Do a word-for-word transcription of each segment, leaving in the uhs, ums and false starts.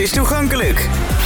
is toegankelijk.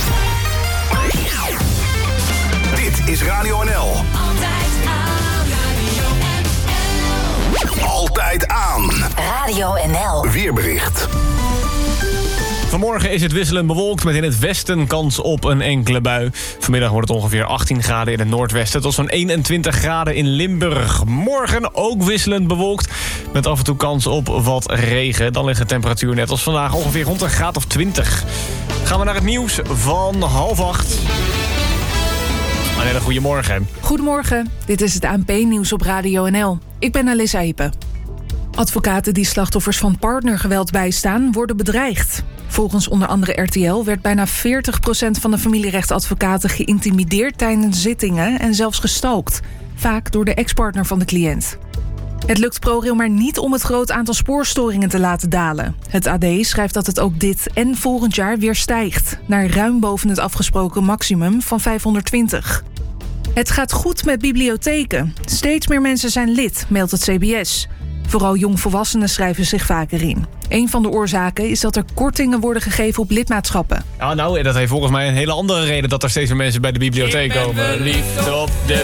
Dit is Radio N L. Altijd aan. Radio N L. Altijd aan. Radio N L. Weerbericht. Vanmorgen is het wisselend bewolkt met in het westen kans op een enkele bui. Vanmiddag wordt het ongeveer achttien graden in het noordwesten tot zo'n eenentwintig graden in Limburg. Morgen ook wisselend bewolkt met af en toe kans op wat regen. Dan ligt de temperatuur net als vandaag ongeveer rond een graad of twintig. Gaan we naar het nieuws van half acht. Een hele goede morgen. Goedemorgen, dit is het A N P-nieuws op Radio N L. Ik ben Alissa Hippe. Advocaten die slachtoffers van partnergeweld bijstaan worden bedreigd. Volgens onder andere R T L werd bijna veertig procent van de familierechtadvocaten geïntimideerd tijdens zittingen en zelfs gestalkt. Vaak door de ex-partner van de cliënt. Het lukt ProRail maar niet om het groot aantal spoorstoringen te laten dalen. Het A D schrijft dat het ook dit en volgend jaar weer stijgt, naar ruim boven het afgesproken maximum van vijfhonderdtwintig. Het gaat goed met bibliotheken. Steeds meer mensen zijn lid, meldt het C B S. Vooral jongvolwassenen schrijven zich vaker in. Een van de oorzaken is dat er kortingen worden gegeven op lidmaatschappen. Ja, nou, dat heeft volgens mij een hele andere reden dat er steeds meer mensen bij de bibliotheek komen. Ik ben verliefd op de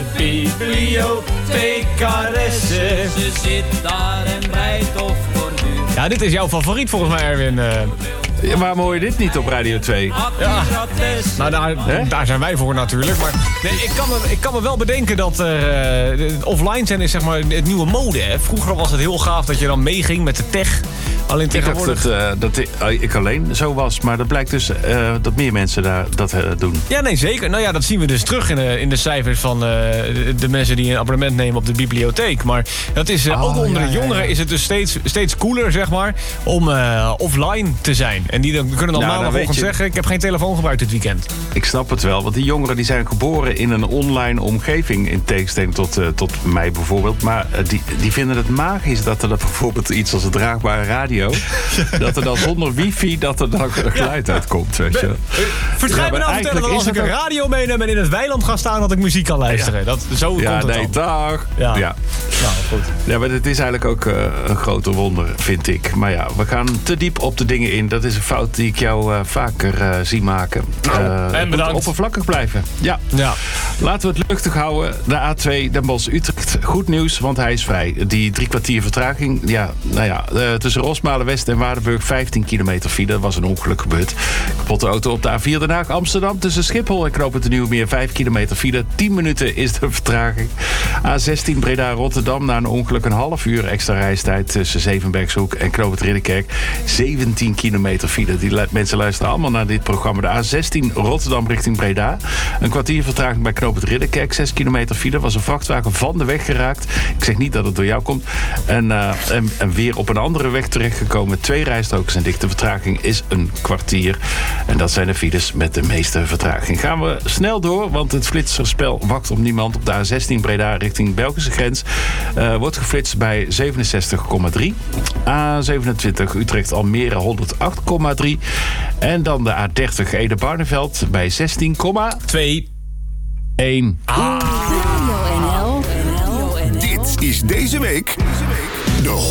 bibliothekaresse. Ze zit daar en breidt of borduurt. Ja, dit is jouw favoriet volgens mij, Erwin. Uh, Ja, waarom hoor je dit niet op Radio twee? Ja, nou daar, daar zijn wij voor natuurlijk. Maar nee, ik, kan me, ik kan me wel bedenken dat uh, offline zijn is zeg maar het nieuwe mode. Hè. Vroeger was het heel gaaf dat je dan meeging met de tech. Alleen tegenwoordig... Ik dacht dat, uh, dat ik, ik alleen zo was, maar dat blijkt dus uh, dat meer mensen daar, dat uh, doen. Ja, nee, zeker. Nou ja, dat zien we dus terug in de, in de cijfers van uh, de, de mensen die een abonnement nemen op de bibliotheek. Maar dat is uh, oh, ook onder ja, de jongeren ja, ja. is het dus steeds, steeds cooler, zeg maar, om uh, offline te zijn. En die dan, kunnen dan nou, maandagochtend zeggen, ik heb geen telefoon gebruikt dit weekend. Ik snap het wel, want die jongeren die zijn geboren in een online omgeving, in tegenstelling tot, uh, tot mij bijvoorbeeld. Maar uh, die, die vinden het magisch dat er dan bijvoorbeeld iets als een draagbare radio, dat er dan zonder wifi, dat er dan geluid ja. uitkomt, weet je. Vertrouw me nou vertellen dat als ik een radio meeneem en in het weiland ga staan, dat ik muziek kan luisteren. Ja. Dat, zo ja, komt het nee, dan. dag. Ja. Ja. Nou, goed. Ja, maar het is eigenlijk ook uh, een groter wonder, vind ik. Maar ja, we gaan te diep op de dingen in. Dat is een fout die ik jou uh, vaker uh, zie maken. Uh, en bedankt. Oppervlakkig blijven. Ja. ja. Laten we het luchtig houden. De A twee Den Bosch-Utrecht. Goed nieuws, want hij is vrij. Die drie kwartier vertraging. Ja, nou ja, uh, tussen Rosmalen-West en Waardenburg vijftien kilometer file. Er was een ongeluk gebeurd. Kapotte auto op de A vier Den Haag-Amsterdam. Tussen Schiphol en Knooppunt de Nieuwe Meer vijf kilometer file. tien minuten is de vertraging. A zestien Breda-Rotterdam. Na een ongeluk een half uur extra reistijd tussen Zevenbergshoek en Knooppunt Ridderkerk. zeventien kilometer file. Die mensen luisteren allemaal naar dit programma. De A zestien Rotterdam richting Breda. Een kwartier vertraging bij Knooppunt Ridderkerk. zes kilometer file. Was een vrachtwagen van de weg geraakt. Ik zeg niet dat het door jou komt. En, uh, en, en weer op een andere weg terechtgekomen. Twee rijstroken zijn dicht. De vertraging is een kwartier. En dat zijn de files met de meeste vertraging. Gaan we snel door, want het flitserspel wacht op niemand. Op de A zestien Breda richting Belgische grens uh, wordt geflitst bij zevenenzestig komma drie. A zevenentwintig Utrecht-Almere honderdacht komma drie. En dan de A dertig Ede-Barneveld bij zestien komma twee. één. Ah. Radio N L. Dit is deze week de